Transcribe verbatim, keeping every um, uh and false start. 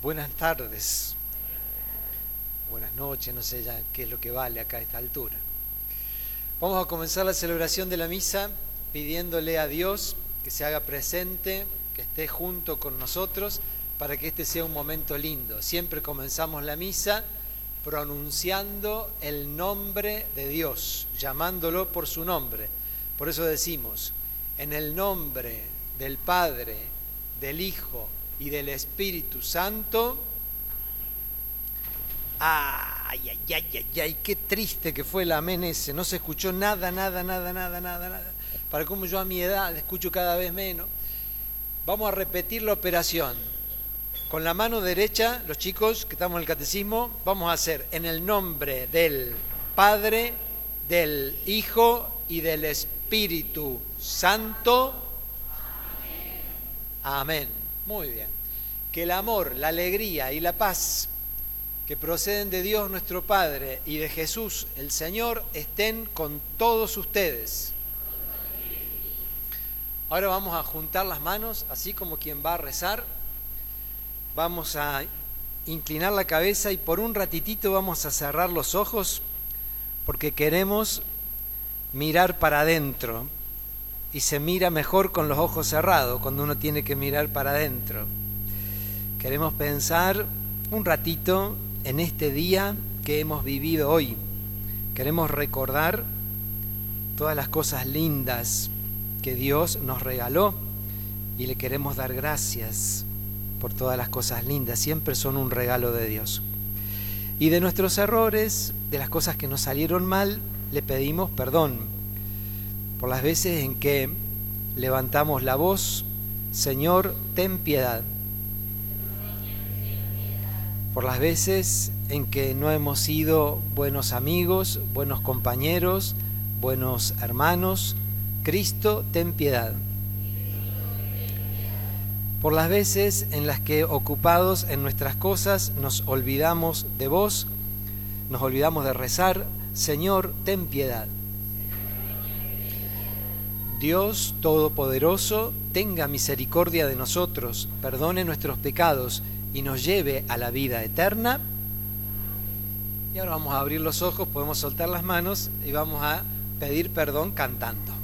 Buenas tardes, buenas noches, no sé ya qué es lo que vale acá a esta altura. Vamos a comenzar la celebración de la misa pidiéndole a Dios que se haga presente, que esté junto con nosotros para que este sea un momento lindo. Siempre comenzamos la misa pronunciando el nombre de Dios, llamándolo por su nombre. Por eso decimos, en el nombre del Padre, del Hijo y del Espíritu Santo. Ay, ay, ay, ay, ay, qué triste que fue el amén ese. No se escuchó nada, nada, nada, nada, nada, nada. Para como yo a mi edad escucho cada vez menos. Vamos a repetir la operación. Con la mano derecha, los chicos que estamos en el catecismo, vamos a hacer en el nombre del Padre, del Hijo y del Espíritu Santo. Amén. Muy bien. Que el amor, la alegría y la paz que proceden de Dios nuestro Padre y de Jesús el Señor estén con todos ustedes. Ahora vamos a juntar las manos, así como quien va a rezar. Vamos a inclinar la cabeza y por un ratitito vamos a cerrar los ojos porque queremos mirar para adentro. Y se mira mejor con los ojos cerrados cuando uno tiene que mirar para adentro. Queremos pensar un ratito en este día que hemos vivido hoy. Queremos recordar todas las cosas lindas que Dios nos regaló y le queremos dar gracias por todas las cosas lindas. Siempre son un regalo de Dios. Y de nuestros errores, de las cosas que nos salieron mal, le pedimos perdón. Por las veces en que levantamos la voz, Señor, ten piedad. Por las veces en que no hemos sido buenos amigos, buenos compañeros, buenos hermanos, Cristo, ten piedad. Por las veces en las que ocupados en nuestras cosas nos olvidamos de vos, nos olvidamos de rezar, Señor, ten piedad. Dios Todopoderoso, tenga misericordia de nosotros, perdone nuestros pecados y nos lleve a la vida eterna. Y ahora vamos a abrir los ojos, podemos soltar las manos y vamos a pedir perdón cantando.